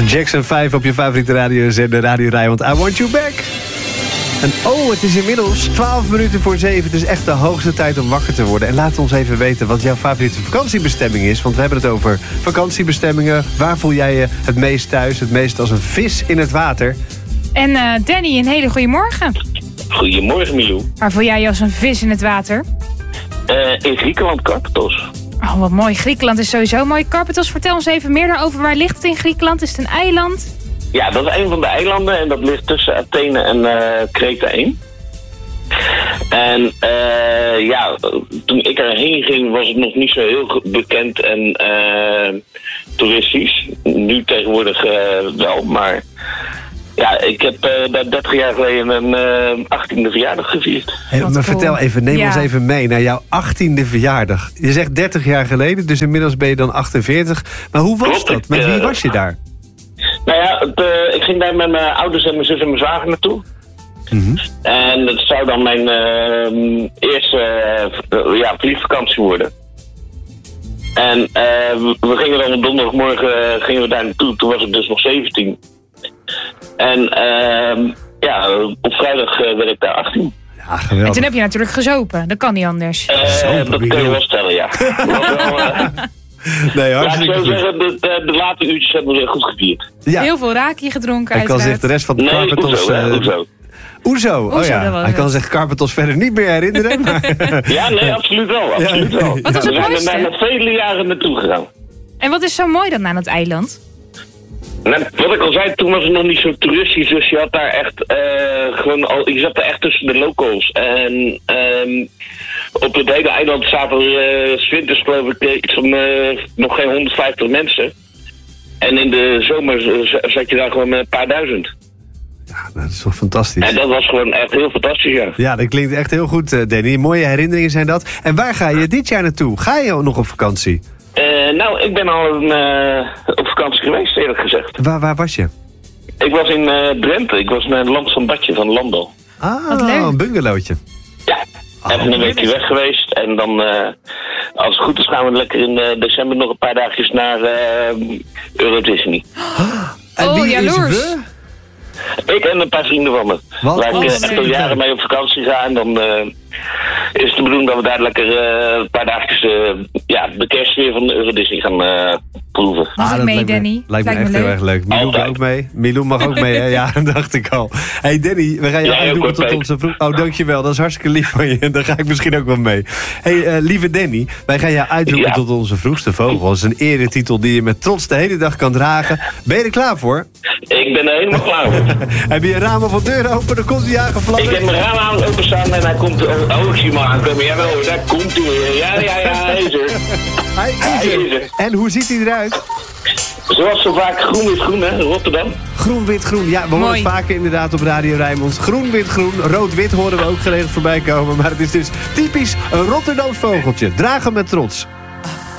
Jackson 5 op je favoriete radiozender Radio Rijnmond. I Want You Back. En het is inmiddels 12 minuten voor 7. Het is echt de hoogste tijd om wakker te worden. En laat ons even weten wat jouw favoriete vakantiebestemming is. Want we hebben het over vakantiebestemmingen. Waar voel jij je het meest thuis? Het meest als een vis in het water. En Danny, een hele goede morgen. Goedemorgen, Milou. Waar voel jij je als een vis in het water? In Griekenland, Karpathos. Oh, wat mooi. Griekenland is sowieso mooi. Karpathos, vertel ons even meer daarover. Waar ligt het in Griekenland? Is het een eiland? Ja, dat is een van de eilanden en dat ligt tussen Athene en Kreta 1. En toen ik erheen ging was het nog niet zo heel bekend en toeristisch. Nu tegenwoordig wel, maar ja, ik heb daar 30 jaar geleden een 18e verjaardag gevierd. Hey, maar cool. Vertel even, neem ons even mee naar jouw 18e verjaardag. Je zegt 30 jaar geleden, dus inmiddels ben je dan 48. Maar hoe was dat? Met wie was je daar? Nou ja, ik ging daar met mijn ouders en mijn zus en mijn zwager naartoe. Mm-hmm. En dat zou dan mijn eerste vliegvakantie worden. En we gingen dan op donderdagmorgen gingen we daar naartoe. Toen was ik dus nog 17. En op vrijdag werd ik daar 18. Ja, geweldig. En toen heb je natuurlijk gezopen. Dat kan niet anders. Dat kun je wel stellen, ja. Nee, laat ik zo zeggen, de late uurtjes hebben we goed gevierd. Ja. Heel veel raakje gedronken. Hij kan zich de rest van de Karpathos... Oezo. Oh ja. Hij kan zich Karpathos verder niet meer herinneren. Maar... Ja, nee, absoluut wel. Absoluut wel. Wat was het mooiste? We zijn er vele jaren naartoe gegaan. En wat is zo mooi dan aan het eiland? Nou, wat ik al zei, toen was het nog niet zo toeristisch, dus je had daar echt je zat daar echt tussen de locals. En op het hele eiland zaten er 's winters geloof ik iets van nog geen 150 mensen. En in de zomer zat je daar gewoon met een paar duizend. Ja, dat is toch fantastisch. En dat was gewoon echt heel fantastisch, ja. Ja, dat klinkt echt heel goed, Danny. Mooie herinneringen zijn dat. En waar ga je dit jaar naartoe? Ga je nog op vakantie? Nou, ik ben al op vakantie geweest, eerlijk gezegd. Waar was je? Ik was in Drenthe. Ik was naar het land van Badje van Landel. Een bungalowtje. Ja, even een weekje weg geweest. En dan, als het goed is, gaan we lekker in december nog een paar dagjes naar Euro Disney. En wie jaloers. is we? Ik en een paar vrienden van me. Waar ik echt al jaren mee op vakantie ga. En dan is het de bedoeling dat we daar lekker een paar dagjes de kerst weer van de Euro Disney gaan proeven. Mag ik mee, Danny? Lijkt me echt heel erg leuk. Milou mag ook mee. Milou mag ook mee, hè? Ja, dat dacht ik al. Hey Danny, we gaan je uitdoen tot onze vroeg... Oh, dankjewel. Dat is hartstikke lief van je. Dan ga ik misschien ook wel mee. Hey, lieve Danny, wij gaan jou uitroepen tot onze vroegste vogel. Dat is een eretitel die je met trots de hele dag kan dragen. Ben je er klaar voor? Ik ben er helemaal klaar voor. Heb je ramen van deuren open? Dan komt hij aangevladderd. Ik heb mijn ramen openstaan en hij komt... ik zie hem aankomen. Jawel, daar komt hij weer. Ja, hij is er. Hij is er. En hoe ziet hij eruit? Zoals zo vaak groen is groen, hè, Rotterdam. Groen, wit, groen. Ja, we horen het vaker inderdaad op Radio Rijnmond. Groen, wit, groen. Rood, wit horen we ook geregeld voorbij komen. Maar het is dus typisch een Rotterdams vogeltje. Dragen met trots.